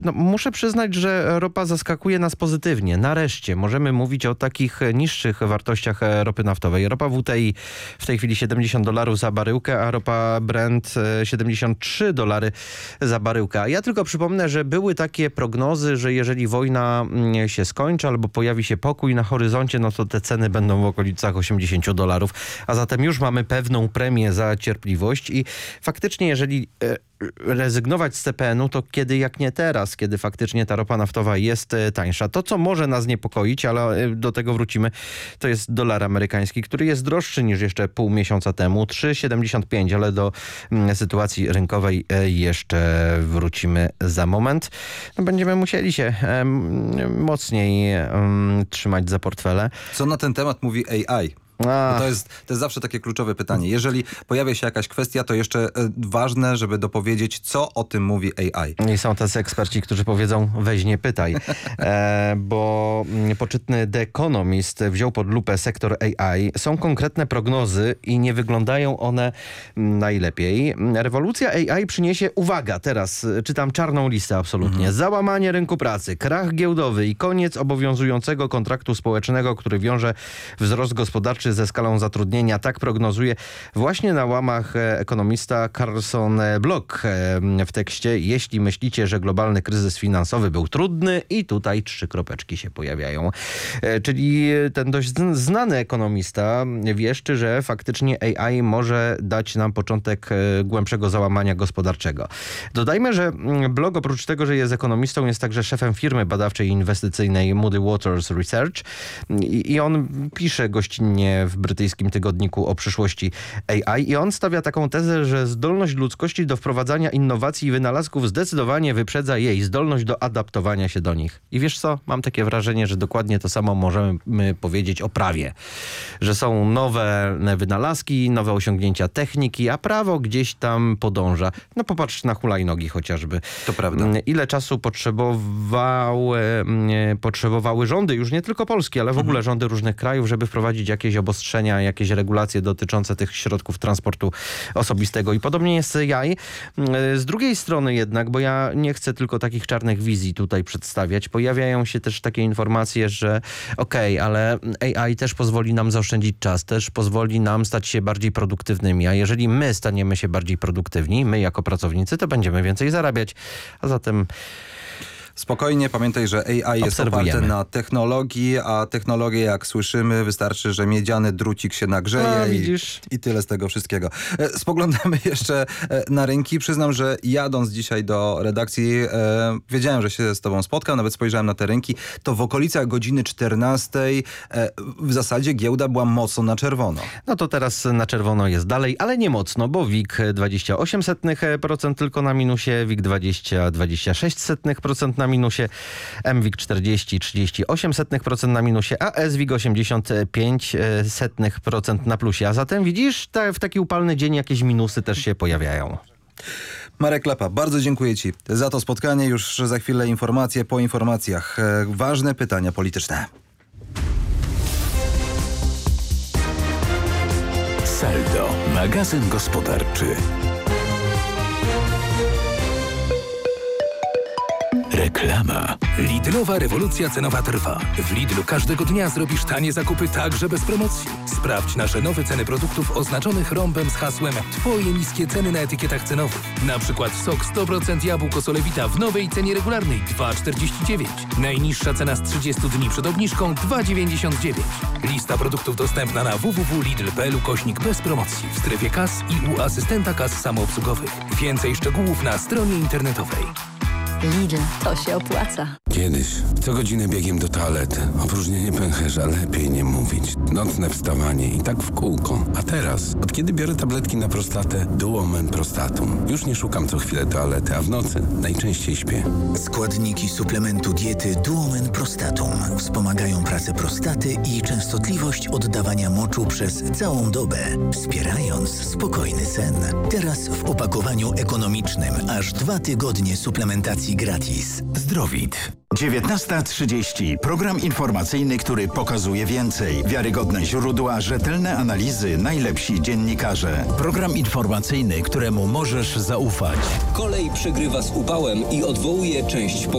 No, muszę przyznać, że ropa zaskakuje nas pozytywnie. Nareszcie możemy mówić o takich niższych wartościach ropy naftowej. Ropa WTI w tej chwili $70 za baryłkę, a ropa Brent $73 za baryłkę. Ja tylko przypomnę, że były takie prognozy, że jeżeli wojna się skończy albo pojawi się pokój na horyzoncie, no to te ceny będą w okolicach $80. A zatem już mamy pewną premię za cierpliwość i faktycznie jeżeli rezygnować z CPN-u, to kiedy jak nie teraz, kiedy faktycznie ta ropa naftowa jest tańsza. To, co może nas niepokoić, ale do tego wrócimy, to jest dolar amerykański, który jest droższy niż jeszcze pół miesiąca temu. 3,75, ale do sytuacji rynkowej jeszcze wrócimy za moment. No, będziemy musieli się mocniej trzymać za portfele. Co na ten temat mówi AI? To jest zawsze takie kluczowe pytanie. Jeżeli pojawia się jakaś kwestia, to jeszcze ważne, żeby dopowiedzieć, co o tym mówi AI. I są tacy eksperci, którzy powiedzą, weź nie pytaj. Bo poczytny The Economist wziął pod lupę sektor AI. Są konkretne prognozy i nie wyglądają one najlepiej. Rewolucja AI przyniesie, uwaga, teraz czytam czarną listę absolutnie, załamanie rynku pracy, krach giełdowy i koniec obowiązującego kontraktu społecznego, który wiąże wzrost gospodarczy ze skalą zatrudnienia. Tak prognozuje właśnie na łamach ekonomista Carlson Block w tekście. Jeśli myślicie, że globalny kryzys finansowy był trudny i tutaj 3 kropeczki się pojawiają. Czyli ten dość znany ekonomista wieszczy, że faktycznie AI może dać nam początek głębszego załamania gospodarczego. Dodajmy, że Block oprócz tego, że jest ekonomistą, jest także szefem firmy badawczej i inwestycyjnej Moody Waters Research i on pisze gościnnie w brytyjskim tygodniku o przyszłości AI i on stawia taką tezę, że zdolność ludzkości do wprowadzania innowacji i wynalazków zdecydowanie wyprzedza jej zdolność do adaptowania się do nich. I wiesz co? Mam takie wrażenie, że dokładnie to samo możemy powiedzieć o prawie. Że są nowe wynalazki, nowe osiągnięcia techniki, a prawo gdzieś tam podąża. No popatrz na hulajnogi chociażby. To prawda. Ile czasu potrzebowały rządy, już nie tylko Polski, ale w ogóle rządy różnych krajów, żeby wprowadzić jakieś obostrzenia, jakieś regulacje dotyczące tych środków transportu osobistego. I podobnie jest z AI. Z drugiej strony jednak, bo ja nie chcę tylko takich czarnych wizji tutaj przedstawiać, pojawiają się też takie informacje, że ale AI też pozwoli nam zaoszczędzić czas, też pozwoli nam stać się bardziej produktywnymi, a jeżeli my staniemy się bardziej produktywni, my jako pracownicy, to będziemy więcej zarabiać. A zatem spokojnie, pamiętaj, że AI jest oparte na technologii, a technologię, jak słyszymy, wystarczy, że miedziany drucik się nagrzeje i tyle z tego wszystkiego. Spoglądamy jeszcze na rynki. Przyznam, że jadąc dzisiaj do redakcji, wiedziałem, że się z tobą spotkam, nawet spojrzałem na te rynki, to w okolicach godziny 14 w zasadzie giełda była mocno na czerwono. No to teraz na czerwono jest dalej, ale nie mocno, bo WIG 0,28% tylko na minusie, WIG 20,26% na minusie, MWIG 40,38% na minusie, a SWIG 85% na plusie. A zatem widzisz, w taki upalny dzień jakieś minusy też się pojawiają. Marek Klapa, bardzo dziękuję ci za to spotkanie. Już za chwilę informacje po informacjach. Ważne pytania polityczne. Saldo, magazyn gospodarczy. Reklama. Lidlowa rewolucja cenowa trwa. W Lidlu każdego dnia zrobisz tanie zakupy także bez promocji. Sprawdź nasze nowe ceny produktów oznaczonych rąbem z hasłem Twoje niskie ceny na etykietach cenowych. Na przykład sok 100% jabłko Solewita w nowej cenie regularnej 2,49. Najniższa cena z 30 dni przed obniżką 2,99. Lista produktów dostępna na www.lidl.pl/. bez promocji w strefie kas i u asystenta kas samoobsługowych. Więcej szczegółów na stronie internetowej. Lidl, to się opłaca. Kiedyś, co godzinę biegiem do toalety. Opróżnienie pęcherza, lepiej nie mówić. Nocne wstawanie i tak w kółko. A teraz, od kiedy biorę tabletki na prostatę, Duomen Prostatum. Już nie szukam co chwilę toalety, a w nocy najczęściej śpię. Składniki suplementu diety Duomen Prostatum wspomagają pracę prostaty i częstotliwość oddawania moczu przez całą dobę, wspierając spokojny sen. Teraz w opakowaniu ekonomicznym aż 2 tygodnie suplementacji gratis. Zdrowit. 19:30. Program informacyjny, który pokazuje więcej. Wiarygodne źródła, rzetelne analizy, najlepsi dziennikarze. Program informacyjny, któremu możesz zaufać. Kolej przegrywa z upałem i odwołuje część